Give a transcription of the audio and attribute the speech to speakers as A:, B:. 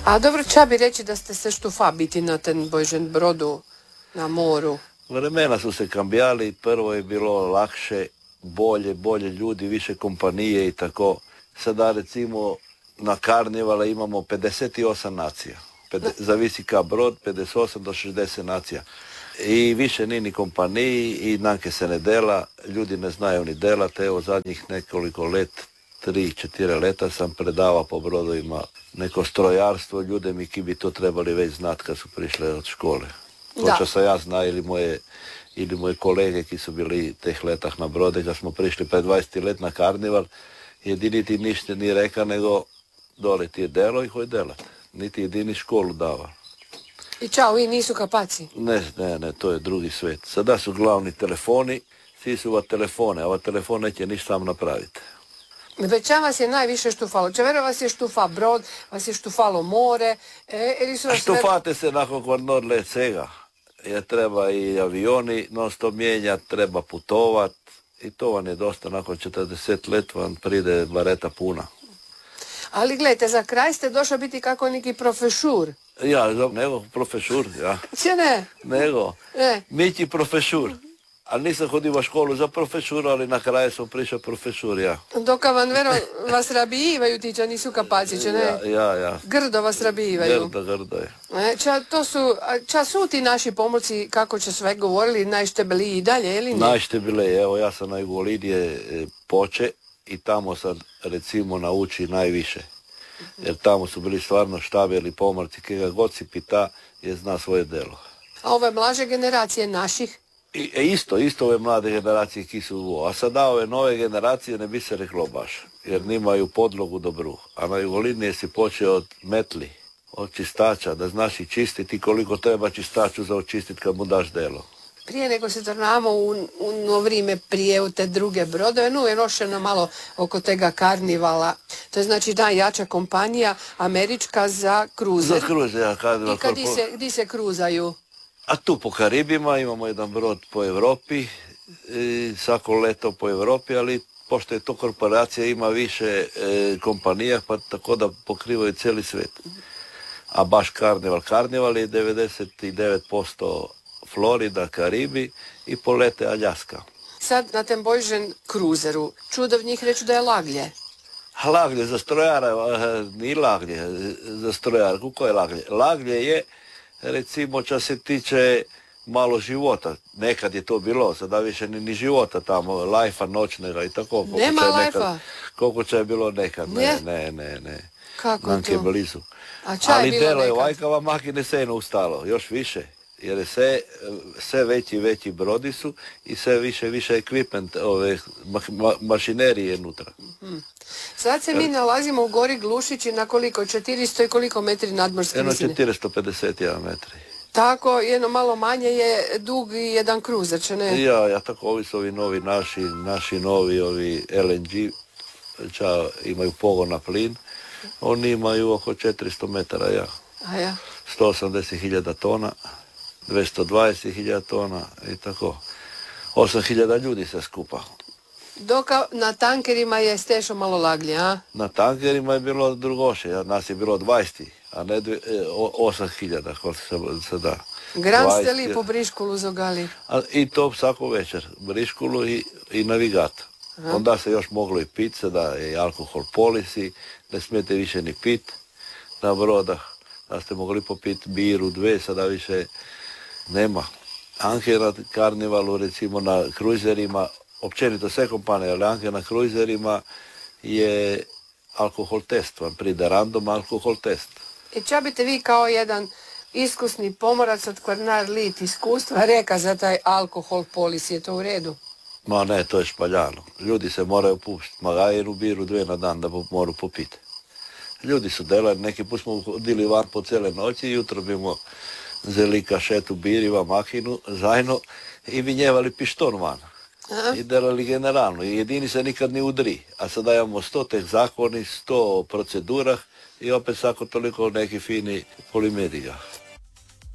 A: A dobro, ča bi reći da ste se štufa biti na ten Bojžen brodu na moru?
B: Vremena su se kambijali, prvo je bilo lakše, bolje ljudi, više kompanije i tako. Sada recimo na karnivale imamo 58 nacija. Zavisi ka brod, 58 do 60 nacija. I više ni kompaniji i nanke se ne dela, ljudi ne znaju ni delati. Evo zadnjih nekoliko let, 3-4 leta sam predavao po brodovima neko strojarstvo, ljude mi ki bi to trebali već znati kad su prišle od škole. To što sam ja zna ili moje kolege ki su bili teh letah na brode, kad smo prišli pred 20 let na karnival, jedini ti ništa nije reka nego dole ti je delo i hoj delat. Niti jedini školu dava.
A: I čao, vi nisu kapaci?
B: Ne, to je drugi svet. Sada su glavni telefoni, svi su ova telefone, a ova telefon neće ništa sam napraviti.
A: Već vas je najviše štufalo? Čevero vas je štufa brod, vas je štufalo more, ili su vas...
B: Štufate se nakon kvarnor let svega. Jer treba i avioni non stop mijenjati, treba putovat i to vam je dosta, nakon 40 let vam pride bareta puna.
A: Ali gledajte, za kraj ste došli biti kako neki profešur.
B: Ja, nego profešur, ja.
A: Če ne?
B: Nego, Miki profešur. Ali nisam hodio u školu za profešuru, ali na kraju sam prišao profešur, ja.
A: Doka van vero vas rabijivaju ti, ča nisu kapaci, če ne?
B: Ja.
A: Grdo vas rabijivaju.
B: Grdo je.
A: Ča su ti naši pomorci, kako će sve govorili, najštebeliji i dalje, ili ne?
B: Najštebeliji, evo ja sam na Jugolidije poče i tamo sad recimo nauči najviše. Jer tamo su bili stvarno štabeli pomorci, kega god si pita je zna svoje delo.
A: A ove mlađe generacije naših?
B: Isto ove mlade generacije ki su ovo. A sada ove nove generacije ne bi se reklo baš, jer nimaju podlogu dobru. A na Jugolidije si počeo od metli, od čistača, da znaš i čistiti koliko treba čistaču za očistiti kad mu daš delo.
A: Prije nego se tornamo u vrijeme prije u te druge brodove, je nošeno malo oko tega karnivala. To je znači najjača kompanija američka za kruzer.
B: Za kruzer, ja.
A: I gdje se kruzaju?
B: A tu po Karibima imamo jedan brod po Europi, svako leto po Europi, ali pošto je to korporacija ima više kompanija, pa tako da pokrivaju cijeli svijet. A baš karnival je 99% Florida, Karibi i polete Aljaska.
A: Sad na tem Bojžen kruzeru, čudo v njih reći da je laglje.
B: Laglje za strojara, ni laglje za strojara. Kako je laglje? Laglje je, recimo, ča se tiče malo života. Nekad je to bilo, sada više ni života tamo, lajfa noćnega i tako.
A: Nema lajfa?
B: Koliko će je bilo nekad? Ne.
A: Kako
B: Nanke
A: to?
B: blizu.
A: A ča je
B: ali
A: bilo
B: delo je
A: nekad?
B: vajkava makine se je ustalo, još više. Jer sve veći brodi su i sve više equipment, mašinerije je unutra.
A: Sad se mi nalazimo u gori Glušići na koliko? 400 i koliko metri nadmorske visine?
B: 451 metri.
A: Tako, jedno malo manje je dug i jedan kruzer, če ne?
B: Ja, tako ovi su ovi novi naši novi ovi LNG, imaju pogon na plin, oni imaju oko 400 metara, ja.
A: A ja?
B: 180.000 tona. 220.000 tona i tako. 8.000 ljudi se skupa.
A: Dok na tankerima je stešo malo laglje, a?
B: Na tankerima je bilo drugoše, nas je bilo 20, a ne 8.000, koliko se da.
A: Gran ste li po Briškulu zogali?
B: I to svako večer, Briškulu i navigat. Onda se još moglo i pit, sada je alkohol polisi, ne smijete više ni pit na brodah. Da ste mogli popiti biru, 2, sada više nema. Anke na karnivalu, recimo na kruzerima, općenito sve kompanije, ali anke na kruzerima je alkohol test, vam pride random alkohol test.
A: I ča biste vi kao jedan iskusni pomorac od Kvarnar lit iskustva reka za taj alkohol polis, je to u redu?
B: Ma ne, to je špaljano. Ljudi se moraju pustiti, jednu biru, 2 na dan da moru popiti. Ljudi su delali, neki put smo hodili van po cijele noći i jutro bimo zeli kašetu biriva, makinu, zajno i vinjevali pišton van. I delali generalno. I jedini se nikad ni udri. A sada imamo 100 teh zakoni, 100 procedurah i opet svako toliko neki fini polimedija.